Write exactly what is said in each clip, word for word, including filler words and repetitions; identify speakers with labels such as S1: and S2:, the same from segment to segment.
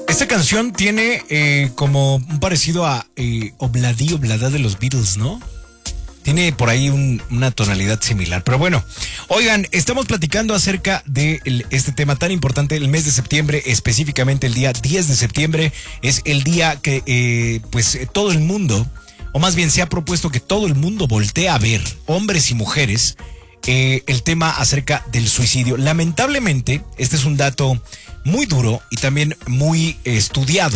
S1: Esta canción tiene eh, como un parecido a eh, Obladi Oblada de los Beatles, ¿no? Tiene por ahí un, una tonalidad similar. Pero bueno, oigan, estamos platicando acerca de el, este tema tan importante. El mes de septiembre, específicamente el día diez de septiembre, es el día que eh, pues todo el mundo, o más bien se ha propuesto que todo el mundo voltee a ver, hombres y mujeres, eh, el tema acerca del suicidio. Lamentablemente, este es un dato muy duro y también muy eh, estudiado.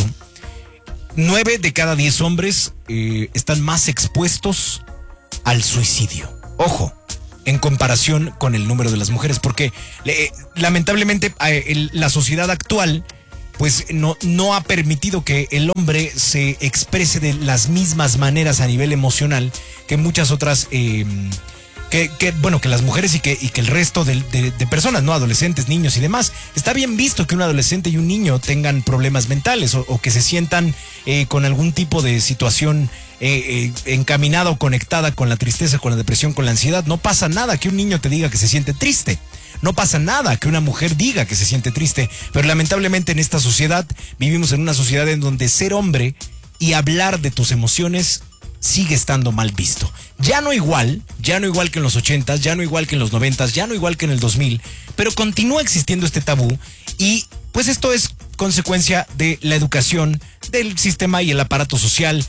S1: Nueve de cada diez hombres eh, están más expuestos al suicidio. Ojo, en comparación con el número de las mujeres, porque eh, lamentablemente eh, el, la sociedad actual pues no, no ha permitido que el hombre se exprese de las mismas maneras a nivel emocional que muchas otras eh, Que, que bueno, que las mujeres y que, y que el resto de, de, de personas, ¿no? Adolescentes, niños y demás. Está bien visto que un adolescente y un niño tengan problemas mentales o, o que se sientan eh, con algún tipo de situación eh, eh, encaminada o conectada con la tristeza, con la depresión, con la ansiedad. No pasa nada que un niño te diga que se siente triste. No pasa nada que una mujer diga que se siente triste. Pero lamentablemente en esta sociedad vivimos en una sociedad en donde ser hombre y hablar de tus emociones sigue estando mal visto. Ya no igual, ya no igual que en los ochentas, ya no igual que en los noventas, ya no igual que en el dos mil, pero continúa existiendo este tabú y pues esto es consecuencia de la educación, del sistema y el aparato social,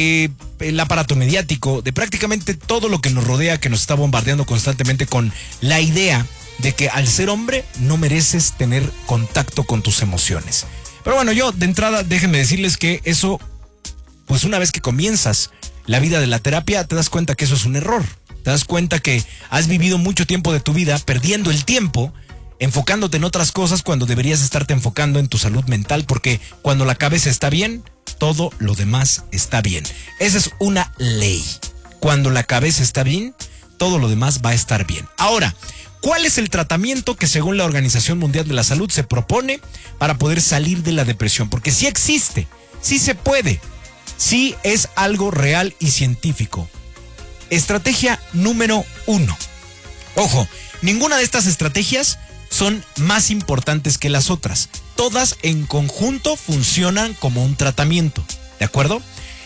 S1: del aparato mediático, de prácticamente todo lo que nos rodea, que nos está bombardeando constantemente con la idea de que al ser hombre no mereces tener contacto con tus emociones. Pero bueno, yo de entrada déjenme decirles que eso, pues una vez que comienzas la vida de la terapia, te das cuenta que eso es un error. Te das cuenta que has vivido mucho tiempo de tu vida perdiendo el tiempo, enfocándote en otras cosas cuando deberías estarte enfocando en tu salud mental, porque cuando la cabeza está bien, todo lo demás está bien. Esa es una ley. Cuando la cabeza está bien, todo lo demás va a estar bien. Ahora, ¿cuál es el tratamiento que según la Organización Mundial de la Salud se propone para poder salir de la depresión? Porque sí existe, sí se puede. Sí es algo real y científico. Estrategia número uno. Ojo, ninguna de estas estrategias son más importantes que las otras. Todas en conjunto funcionan como un tratamiento, ¿de acuerdo?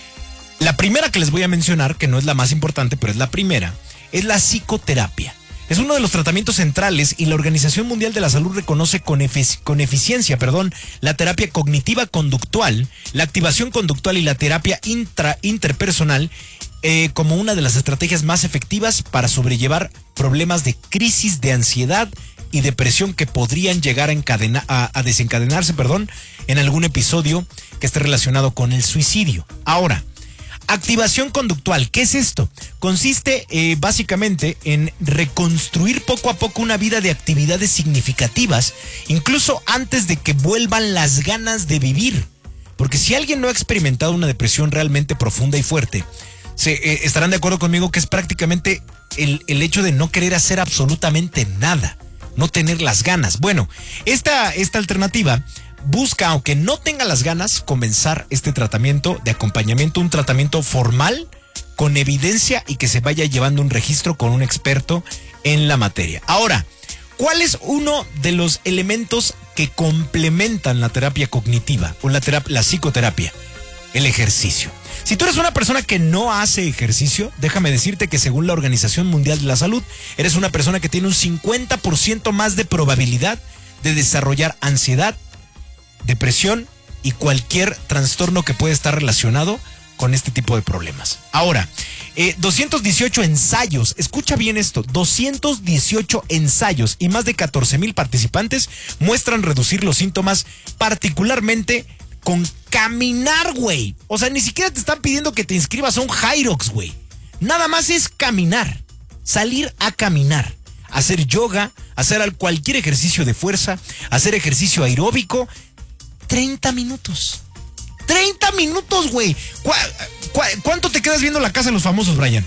S1: La primera que les voy a mencionar, que no es la más importante, pero es la primera, es la psicoterapia. Es uno de los tratamientos centrales y la Organización Mundial de la Salud reconoce con, efic- con eficiencia perdón, la terapia cognitiva conductual, la activación conductual y la terapia intra- interpersonal eh, como una de las estrategias más efectivas para sobrellevar problemas de crisis de ansiedad y depresión que podrían llegar a, encadena- a, a desencadenarse perdón, en algún episodio que esté relacionado con el suicidio. Ahora, activación conductual, ¿qué es esto? Consiste eh, básicamente en reconstruir poco a poco una vida de actividades significativas, incluso antes de que vuelvan las ganas de vivir. Porque si alguien no ha experimentado una depresión realmente profunda y fuerte, se, eh, estarán de acuerdo conmigo que es prácticamente el, el hecho de no querer hacer absolutamente nada, no tener las ganas. Bueno, esta, esta alternativa busca, aunque no tenga las ganas, comenzar este tratamiento de acompañamiento, un tratamiento formal, con evidencia y que se vaya llevando un registro con un experto en la materia. Ahora, ¿cuál es uno de los elementos que complementan la terapia cognitiva o la, terapia, la psicoterapia? El ejercicio. Si tú eres una persona que no hace ejercicio, déjame decirte que según la Organización Mundial de la Salud, eres una persona que tiene un cincuenta por ciento más de probabilidad de desarrollar ansiedad, depresión y cualquier trastorno que pueda estar relacionado con este tipo de problemas. Ahora, eh, doscientos dieciocho ensayos, escucha bien esto, doscientos dieciocho ensayos y más de catorce mil participantes muestran reducir los síntomas, particularmente con caminar, güey. O sea, ni siquiera te están pidiendo que te inscribas a un Hyrox, güey. Nada más es caminar, salir a caminar, hacer yoga, hacer cualquier ejercicio de fuerza, hacer ejercicio aeróbico. treinta minutos. treinta minutos, güey. ¿Cu- cu- ¿Cuánto te quedas viendo La Casa de los Famosos, Brian?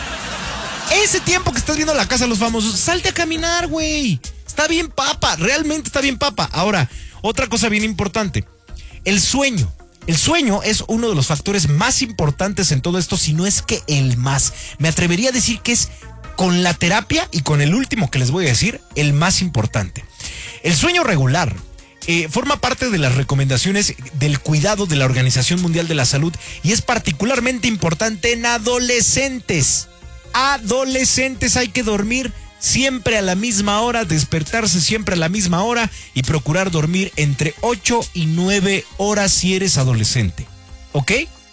S1: Ese tiempo que estás viendo La Casa de los Famosos, salte a caminar, güey. Está bien papa, realmente está bien papa. Ahora, otra cosa bien importante. El sueño. El sueño es uno de los factores más importantes en todo esto, si no es que el más. Me atrevería a decir que es, con la terapia y con el último que les voy a decir, el más importante. El sueño regular eh, forma parte de las recomendaciones del cuidado de la Organización Mundial de la Salud y es particularmente importante en adolescentes. Adolescentes, hay que dormir siempre a la misma hora, despertarse siempre a la misma hora y procurar dormir entre ocho y nueve horas si eres adolescente. ¿Ok?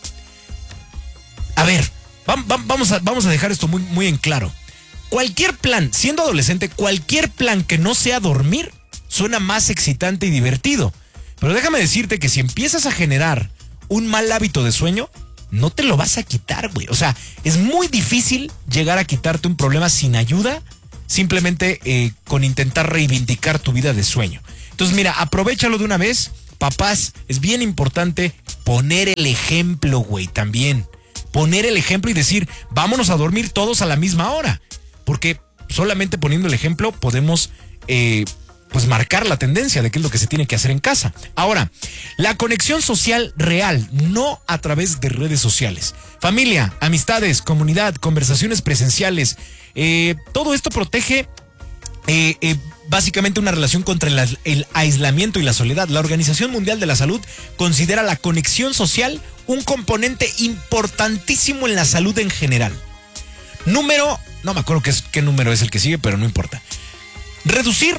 S1: A ver, vamos a, vamos a dejar esto muy, muy en claro. Cualquier plan, siendo adolescente, cualquier plan que no sea dormir suena más excitante y divertido. Pero déjame decirte que si empiezas a generar un mal hábito de sueño, no te lo vas a quitar, güey. O sea, es muy difícil llegar a quitarte un problema sin ayuda, simplemente eh, con intentar reivindicar tu vida de sueño. Entonces, mira, aprovéchalo de una vez. Papás, es bien importante poner el ejemplo, güey, también. Poner el ejemplo y decir, vámonos a dormir todos a la misma hora. Porque solamente poniendo el ejemplo podemos eh, pues marcar la tendencia de qué es lo que se tiene que hacer en casa. Ahora, la conexión social real, no a través de redes sociales. Familia, amistades, comunidad, conversaciones presenciales, eh, todo esto protege eh, eh, básicamente una relación contra el, el aislamiento y la soledad. La Organización Mundial de la Salud considera la conexión social un componente importantísimo en la salud en general. Número, no me acuerdo qué, es, qué número es el que sigue, pero no importa. Reducir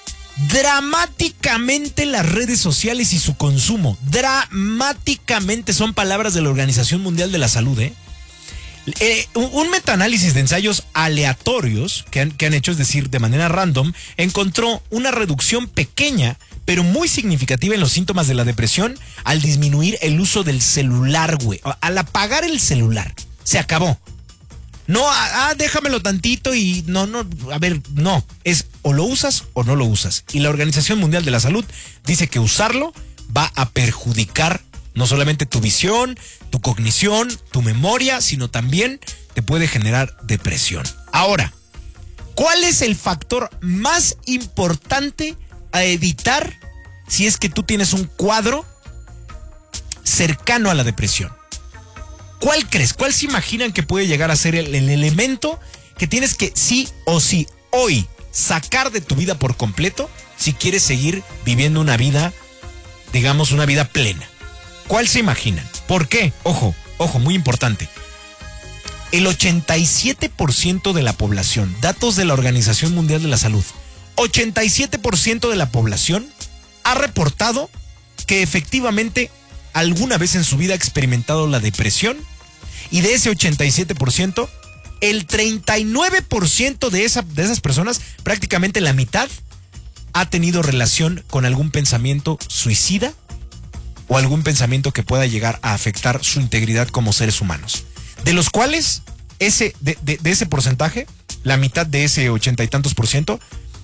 S1: dramáticamente las redes sociales y su consumo. Dramáticamente son palabras de la Organización Mundial de la Salud, ¿eh? Eh, un metaanálisis de ensayos aleatorios que han, que han hecho, es decir, de manera random, encontró una reducción pequeña, pero muy significativa en los síntomas de la depresión al disminuir el uso del celular, güey. Al apagar el celular. Se acabó. No, ah, déjamelo tantito y no, no, a ver, no. Es o lo usas o no lo usas. Y la Organización Mundial de la Salud dice que usarlo va a perjudicar no solamente tu visión, tu cognición, tu memoria, sino también te puede generar depresión. Ahora, ¿cuál es el factor más importante a evitar si es que tú tienes un cuadro cercano a la depresión? ¿Cuál crees? ¿Cuál se imaginan que puede llegar a ser el, el elemento que tienes que sí o sí hoy sacar de tu vida por completo si quieres seguir viviendo una vida, digamos, una vida plena? ¿Cuál se imaginan? ¿Por qué? Ojo, ojo, muy importante. El ochenta y siete por ciento de la población, datos de la Organización Mundial de la Salud, ochenta y siete por ciento de la población ha reportado que efectivamente alguna vez en su vida ha experimentado la depresión, y de ese ochenta y siete por ciento, el treinta y nueve por ciento de, esa, de esas personas, prácticamente la mitad, ha tenido relación con algún pensamiento suicida o algún pensamiento que pueda llegar a afectar su integridad como seres humanos. De los cuales, ese, de, de, de ese porcentaje, la mitad de ese ochenta y tantos por ciento,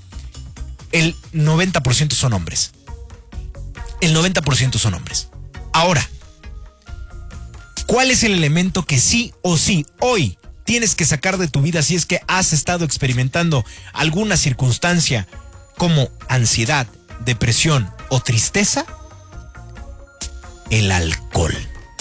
S1: el noventa por ciento son hombres. El noventa por ciento son hombres. Ahora, ¿cuál es el elemento que sí o sí hoy tienes que sacar de tu vida si es que has estado experimentando alguna circunstancia como ansiedad, depresión o tristeza? El alcohol.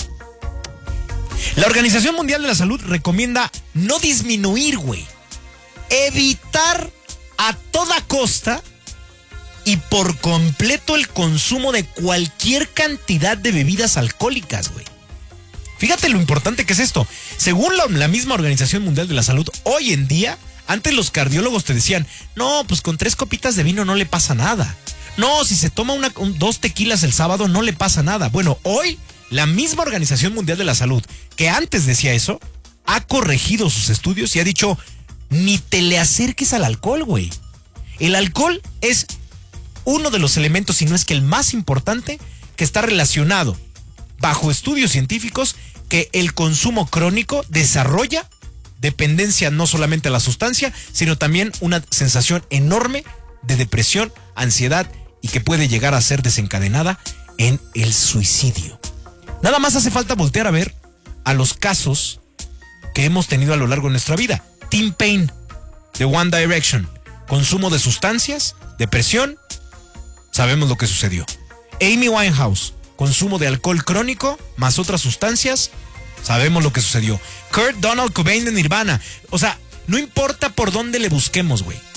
S1: La Organización Mundial de la Salud recomienda no disminuir, güey. Evitar a toda costa y por completo el consumo de cualquier cantidad de bebidas alcohólicas, güey. Fíjate lo importante que es esto. Según la, la misma Organización Mundial de la Salud, hoy en día, antes los cardiólogos te decían, no, pues con tres copitas de vino no le pasa nada. No, si se toma una, un, dos tequilas el sábado no le pasa nada. Bueno, hoy la misma Organización Mundial de la Salud, que antes decía eso, ha corregido sus estudios y ha dicho, ni te le acerques al alcohol, güey. El alcohol es uno de los elementos, si no es que el más importante, que está relacionado, bajo estudios científicos, que el consumo crónico desarrolla dependencia no solamente a la sustancia, sino también una sensación enorme de depresión, ansiedad y que puede llegar a ser desencadenada en el suicidio. Nada más hace falta voltear a ver a los casos que hemos tenido a lo largo de nuestra vida. Tim Payne, de One Direction, consumo de sustancias, depresión, sabemos lo que sucedió. Amy Winehouse, consumo de alcohol crónico más otras sustancias, sabemos lo que sucedió. Kurt Donald Cobain de Nirvana, o sea, no importa por dónde le busquemos, güey.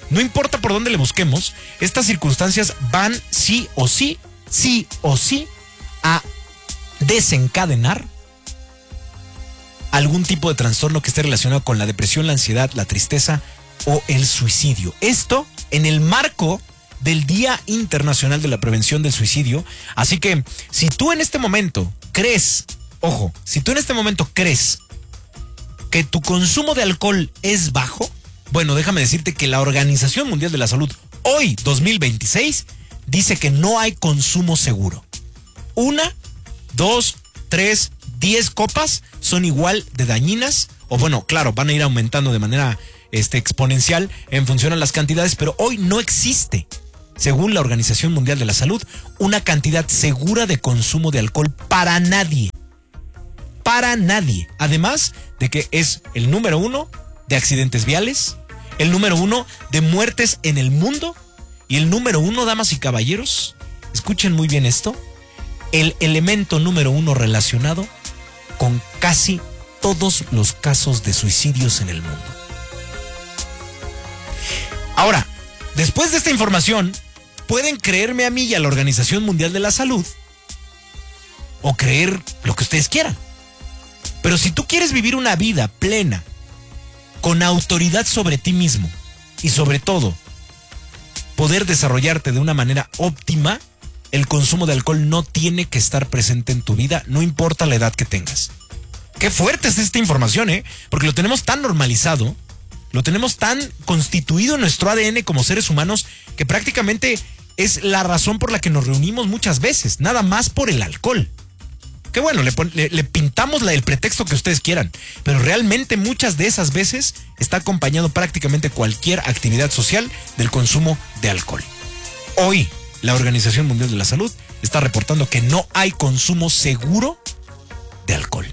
S1: No importa por dónde le busquemos, estas circunstancias van sí o sí, sí o sí, a desencadenar algún tipo de trastorno que esté relacionado con la depresión, la ansiedad, la tristeza o el suicidio. Esto en el marco del Día Internacional de la Prevención del Suicidio. Así que si tú en este momento crees, ojo, si tú en este momento crees que tu consumo de alcohol es bajo, bueno, déjame decirte que la Organización Mundial de la Salud, hoy, dos mil veintiséis, dice que no hay consumo seguro. Una, dos, tres, diez copas son igual de dañinas, o bueno, claro, van a ir aumentando de manera este, exponencial en función a las cantidades, pero hoy no existe, según la Organización Mundial de la Salud, una cantidad segura de consumo de alcohol para nadie. Para nadie. Además de que es el número uno de accidentes viales, el número uno de muertes en el mundo y el número uno, damas y caballeros, escuchen muy bien esto, el elemento número uno relacionado con casi todos los casos de suicidios en el mundo. Ahora, después de esta información, pueden creerme a mí y a la Organización Mundial de la Salud o creer lo que ustedes quieran. Pero si tú quieres vivir una vida plena, con autoridad sobre ti mismo y sobre todo poder desarrollarte de una manera óptima, el consumo de alcohol no tiene que estar presente en tu vida, no importa la edad que tengas. Qué fuerte es esta información, ¿eh? Porque lo tenemos tan normalizado, lo tenemos tan constituido en nuestro A D N como seres humanos, que prácticamente es la razón por la que nos reunimos muchas veces, nada más por el alcohol. Que bueno, le, le, le pintamos la, el pretexto que ustedes quieran, pero realmente muchas de esas veces está acompañado prácticamente cualquier actividad social del consumo de alcohol. Hoy, la Organización Mundial de la Salud está reportando que no hay consumo seguro de alcohol.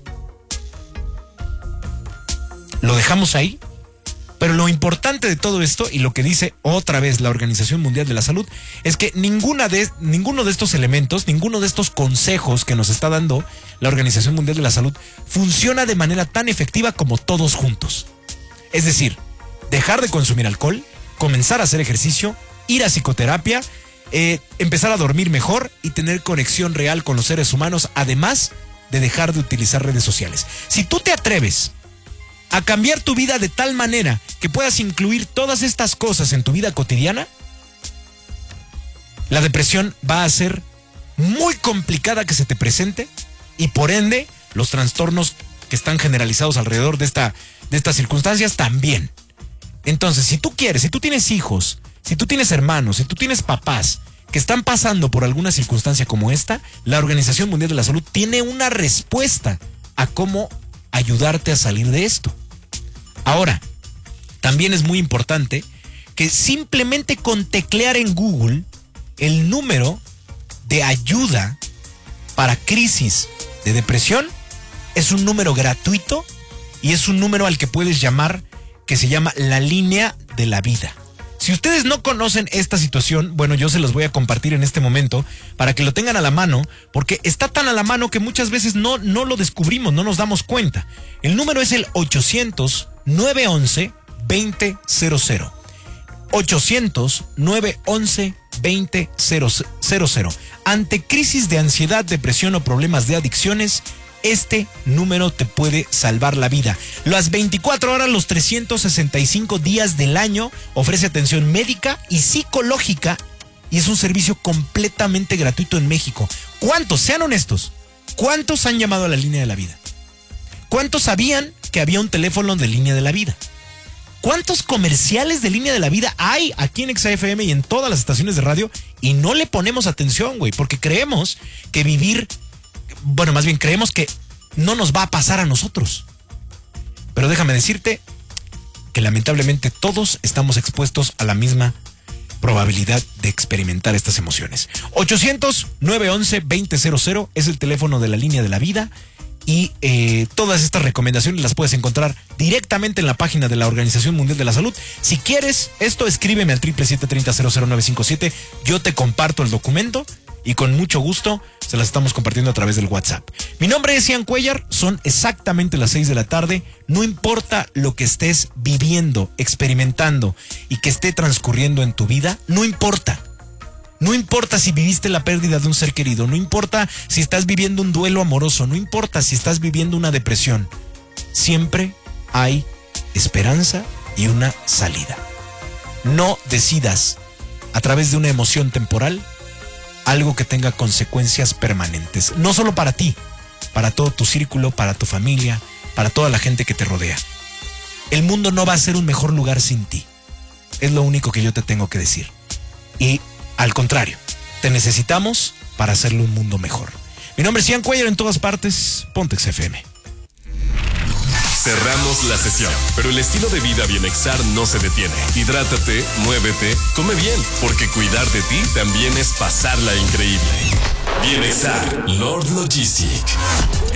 S1: Lo dejamos ahí, pero lo importante de todo esto, y lo que dice otra vez la Organización Mundial de la Salud, es que ninguna de, ninguno de estos elementos, ninguno de estos consejos que nos está dando la Organización Mundial de la Salud funciona de manera tan efectiva como todos juntos. Es decir, dejar de consumir alcohol, comenzar a hacer ejercicio, ir a psicoterapia, eh, empezar a dormir mejor y tener conexión real con los seres humanos, además de dejar de utilizar redes sociales. Si tú te atreves a cambiar tu vida de tal manera que puedas incluir todas estas cosas en tu vida cotidiana, la depresión va a ser muy complicada que se te presente y por ende los trastornos que están generalizados alrededor de, esta, de estas circunstancias también. Entonces, si tú quieres, si tú tienes hijos, si tú tienes hermanos, si tú tienes papás que están pasando por alguna circunstancia como esta, la Organización Mundial de la Salud tiene una respuesta a cómo ayudarte a salir de esto. Ahora, también es muy importante que simplemente con teclear en Google el número de ayuda para crisis de depresión es un número gratuito y es un número al que puedes llamar, que se llama la línea de la vida. Si ustedes no conocen esta situación, bueno, yo se los voy a compartir en este momento para que lo tengan a la mano, porque está tan a la mano que muchas veces no, no lo descubrimos, no nos damos cuenta. El número es el ochocientos, nueve once, veinte cero cero. ochocientos, nueve once, veinte cero cero. Ante crisis de ansiedad, depresión o problemas de adicciones, este número te puede salvar la vida. Las veinticuatro horas, los trescientos sesenta y cinco días del año, ofrece atención médica y psicológica y es un servicio completamente gratuito en México. ¿Cuántos, sean honestos, cuántos han llamado a la línea de la vida? ¿Cuántos sabían que había un teléfono de línea de la vida? ¿Cuántos comerciales de línea de la vida hay aquí en X F M y en todas las estaciones de radio? Y no le ponemos atención, güey, porque creemos que vivir... Bueno, más bien creemos que no nos va a pasar a nosotros. Pero déjame decirte que lamentablemente todos estamos expuestos a la misma probabilidad de experimentar estas emociones. ochocientos, nueve once, veinte cero cero es el teléfono de la línea de la vida y eh, todas estas recomendaciones las puedes encontrar directamente en la página de la Organización Mundial de la Salud. Si quieres esto, escríbeme al siete siete siete, cero cero cero nueve cinco siete. Yo te comparto el documento y con mucho gusto se las estamos compartiendo a través del WhatsApp. Mi nombre es Ian Cuellar, son exactamente las seis de la tarde. No importa lo que estés viviendo, experimentando y que esté transcurriendo en tu vida, no importa. No importa si viviste la pérdida de un ser querido, no importa si estás viviendo un duelo amoroso, no importa si estás viviendo una depresión. Siempre hay esperanza y una salida. No decidas a través de una emoción temporal algo que tenga consecuencias permanentes, no solo para ti, para todo tu círculo, para tu familia, para toda la gente que te rodea. El mundo no va a ser un mejor lugar sin ti. Es lo único que yo te tengo que decir. Y al contrario, te necesitamos para hacerle un mundo mejor. Mi nombre es Ian Cuellar, en todas partes, Pontex F M.
S2: Cerramos la sesión, pero el estilo de vida Bienexar no se detiene. Hidrátate, muévete, come bien, porque cuidar de ti también es pasarla increíble. Bienexar, Lord Logistic.